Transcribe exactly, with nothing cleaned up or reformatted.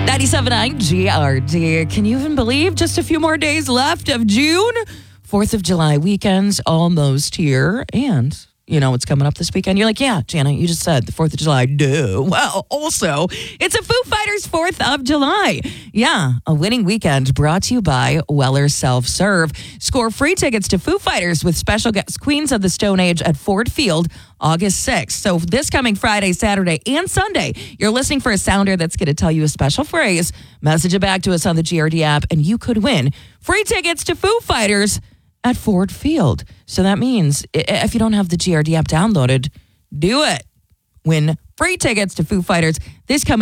ninety-seven point nine G R D. Can you even believe just a few more days left of June? fourth of July weekend's almost here. And you know what's coming up this weekend? You're like, yeah, Jana, you just said the fourth of July. Duh. Well, also, it's a Foo Fighters fourth of July. Yeah, a winning weekend brought to you by Weller Self-Serve. Score free tickets to Foo Fighters with special guest Queens of the Stone Age at Ford Field August sixth. So this coming Friday, Saturday, and Sunday, you're listening for a sounder that's going to tell you a special phrase. Message it back to us on the G R D app, and you could win free tickets to Foo Fighters at Ford Field. So that means if you don't have the G R D app downloaded, do it. Win free tickets to Foo Fighters this coming